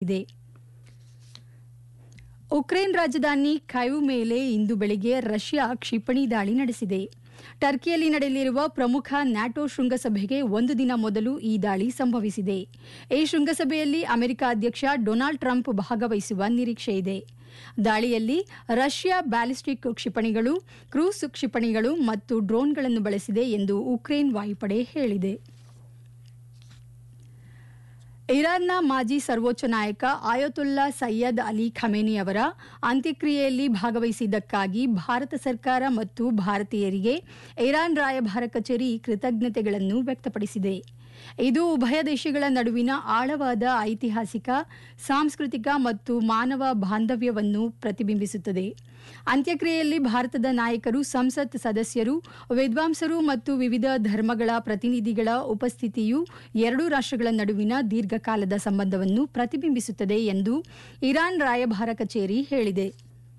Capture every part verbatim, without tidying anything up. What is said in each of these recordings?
ತಿಳಿಸಿದೆ. ಉಕ್ರೇನ್ ರಾಜಧಾನಿ ಕೈವ್ ಮೇಲೆ ಇಂದು ಬೆಳಿಗ್ಗೆ ರಷ್ಯಾ ಕ್ಷಿಪಣಿ ದಾಳಿ ನಡೆಸಿದೆ. ಟರ್ಕಿಯಲ್ಲಿ ನಡೆಯಲಿರುವ ಪ್ರಮುಖ ನ್ಯಾಟೋ ಶೃಂಗಸಭೆಗೆ ಒಂದು ದಿನ ಮೊದಲು ಈ ದಾಳಿ ಸಂಭವಿಸಿದೆ. ಈ ಶೃಂಗಸಭೆಯಲ್ಲಿ ಅಮೆರಿಕ ಅಧ್ಯಕ್ಷ ಡೊನಾಲ್ಡ್ ಟ್ರಂಪ್ ಭಾಗವಹಿಸುವ ನಿರೀಕ್ಷೆಯಿದೆ. ದಾಳಿಯಲ್ಲಿ ರಷ್ಯಾ ಬ್ಯಾಲಿಸ್ಟಿಕ್ ಕ್ಷಿಪಣಿಗಳು, ಕ್ರೂಸ್ ಕ್ಷಿಪಣಿಗಳು ಮತ್ತು ಡ್ರೋನ್ಗಳನ್ನು ಬಳಸಿದೆ ಎಂದು ಉಕ್ರೇನ್ ವಾಯುಪಡೆ ಹೇಳಿದೆ. ಇರಾನ್ನ ಮಾಜಿ ಸರ್ವೋಚ್ಚ ನಾಯಕ ಆಯತುಲ್ಲಾ ಸೈಯದ್ ಅಲಿ ಖಮೇನಿ ಅವರ ಅಂತ್ಯಕ್ರಿಯೆಯಲ್ಲಿ ಭಾಗವಹಿಸಿದ್ದಕ್ಕಾಗಿ ಭಾರತ ಸರ್ಕಾರ ಮತ್ತು ಭಾರತೀಯರಿಗೆ ಇರಾನ್ ರಾಯಭಾರ ಕಚೇರಿ ಕೃತಜ್ಞತೆಗಳನ್ನು ವ್ಯಕ್ತಪಡಿಸಿದೆ. ಇದು ಉಭಯ ದೇಶಗಳ ನಡುವಿನ ಆಳವಾದ ಐತಿಹಾಸಿಕ, ಸಾಂಸ್ಕೃತಿಕ ಮತ್ತು ಮಾನವ ಬಾಂಧವ್ಯವನ್ನು ಪ್ರತಿಬಿಂಬಿಸುತ್ತದೆ. ಅಂತ್ಯಕ್ರಿಯೆಯಲ್ಲಿ ಭಾರತದ ನಾಯಕರು, ಸಂಸತ್ ಸದಸ್ಯರು, ವಿದ್ವಾಂಸರು ಮತ್ತು ವಿವಿಧ ಧರ್ಮಗಳ ಪ್ರತಿನಿಧಿಗಳ ಉಪಸ್ಥಿತಿಯು ಎರಡೂ ರಾಷ್ಟ್ರಗಳ ನಡುವಿನ ದೀರ್ಘಕಾಲದ ಸಂಬಂಧವನ್ನು ಪ್ರತಿಬಿಂಬಿಸುತ್ತದೆ ಎಂದು ಇರಾನ್ ರಾಯಭಾರ ಕಚೇರಿ ಹೇಳಿದೆ.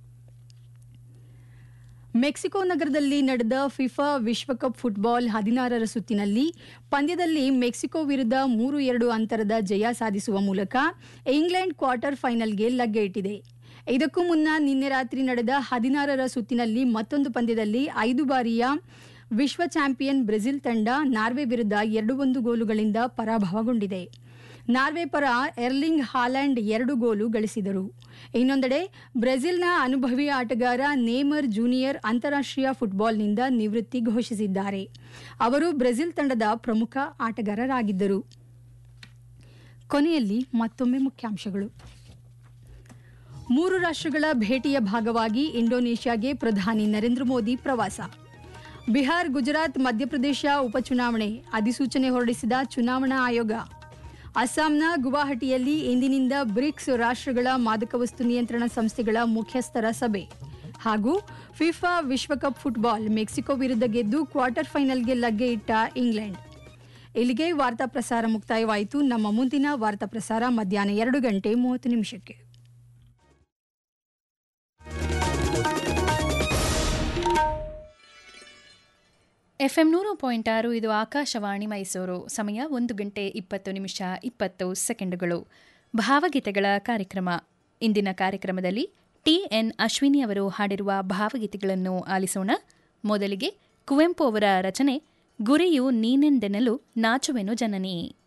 ಮೆಕ್ಸಿಕೋ ನಗರದಲ್ಲಿ ನಡೆದ ಫಿಫಾ ವಿಶ್ವಕಪ್ ಫುಟ್ಬಾಲ್ ಹದಿನಾರರ ಸುತ್ತಿನಲ್ಲಿ ಪಂದ್ಯದಲ್ಲಿ ಮೆಕ್ಸಿಕೋ ವಿರುದ್ಧ ಮೂರು ಎರಡು ಅಂತರದ ಜಯ ಸಾಧಿಸುವ ಮೂಲಕ ಇಂಗ್ಲೆಂಡ್ ಕ್ವಾರ್ಟರ್ ಫೈನಲ್ಗೆ ಲಗ್ಗೆ ಇಟ್ಟಿದೆ. ಇದಕ್ಕೂ ಮುನ್ನ ನಿನ್ನೆ ರಾತ್ರಿ ನಡೆದ ಹದಿನಾರರ ಸುತ್ತಿನಲ್ಲಿ ಮತ್ತೊಂದು ಪಂದ್ಯದಲ್ಲಿ ಐದು ಬಾರಿಯ ವಿಶ್ವ ಚಾಂಪಿಯನ್ ಬ್ರೆಜಿಲ್ ತಂಡ ನಾರ್ವೆ ವಿರುದ್ಧ ಎರಡು ಒಂದು ಗೋಲುಗಳಿಂದ ಪರಾಭವಗೊಂಡಿದೆ. ನಾರ್ವೆ ಪರ ಎರ್ಲಿಂಗ್ ಹಾಲೆಂಡ್ ಎರಡು ಗೋಲು ಗಳಿಸಿದರು. ಇನ್ನೊಂದೆಡೆ ಬ್ರೆಜಿಲ್ನ ಅನುಭವಿ ಆಟಗಾರ ನೇಮರ್ ಜೂನಿಯರ್ ಅಂತಾರಾಷ್ಟ್ರೀಯ ಫುಟ್ಬಾಲ್ನಿಂದ ನಿವೃತ್ತಿ ಘೋಷಿಸಿದ್ದಾರೆ. ಅವರು ಬ್ರೆಜಿಲ್ ತಂಡದ ಪ್ರಮುಖ ಆಟಗಾರರಾಗಿದ್ದರು. ಕೊನೆಯಲ್ಲಿ ಮತ್ತೊಮ್ಮೆ ಮುಖ್ಯಾಂಶಗಳು. ಮೂರು ರಾಷ್ಟ್ರಗಳ ಭೇಟಿಯ ಭಾಗವಾಗಿ ಇಂಡೋನೇಷ್ಯಾಗೆ ಪ್ರಧಾನಿ ನರೇಂದ್ರ ಮೋದಿ ಪ್ರವಾಸ. ಬಿಹಾರ್, ಗುಜರಾತ್, ಮಧ್ಯಪ್ರದೇಶ ಉಪಚುನಾವಣೆ ಅಧಿಸೂಚನೆ ಹೊರಡಿಸಿದ ಚುನಾವಣಾ ಆಯೋಗ. ಅಸ್ಸಾಂನ ಗುವಾಹಟಿಯಲ್ಲಿ ಇಂದಿನಿಂದ ಬ್ರಿಕ್ಸ್ ರಾಷ್ಟ್ರಗಳ ಮಾದಕ ವಸ್ತು ನಿಯಂತ್ರಣ ಸಂಸ್ಥೆಗಳ ಮುಖ್ಯಸ್ಥರ ಸಭೆ. ಹಾಗೂ ಫಿಫಾ ವಿಶ್ವಕಪ್ ಫುಟ್ಬಾಲ್ ಮೆಕ್ಸಿಕೋ ವಿರುದ್ಧ ಗೆದ್ದು ಕ್ವಾರ್ಟರ್ ಫೈನಲ್ಗೆ ಲಗ್ಗೆ ಇಟ್ಟ ಇಂಗ್ಲೆಂಡ್. ಇಲ್ಲಿಗೆ ವಾರ್ತಾ ಪ್ರಸಾರ ಮುಕ್ತಾಯವಾಯಿತು. ನಮ್ಮ ಮುಂದಿನ ವಾರ್ತಾ ಪ್ರಸಾರ ಮಧ್ಯಾಹ್ನ ಎರಡು ಗಂಟೆ ಮೂವತ್ತು ನಿಮಿಷಕ್ಕೆ. ಎಫ್ಎಂ ನೂರು ಪಾಯಿಂಟ್ ಆರು ಇದು ಆಕಾಶವಾಣಿ ಮೈಸೂರು. ಸಮಯ ಒಂದು ಗಂಟೆ ಇಪ್ಪತ್ತು ನಿಮಿಷ ಇಪ್ಪತ್ತು ಸೆಕೆಂಡುಗಳು. ಭಾವಗೀತೆಗಳ ಕಾರ್ಯಕ್ರಮ. ಇಂದಿನ ಕಾರ್ಯಕ್ರಮದಲ್ಲಿ ಟಿ ಎನ್ ಅಶ್ವಿನಿ ಅವರು ಹಾಡಿರುವ ಭಾವಗೀತೆಗಳನ್ನು ಆಲಿಸೋಣ. ಮೊದಲಿಗೆ ಕುವೆಂಪು ಅವರ ರಚನೆ ಗುರಿಯು ನೀನೆಂದೆನಲು ನಾಚುವೆನು ಜನನಿ.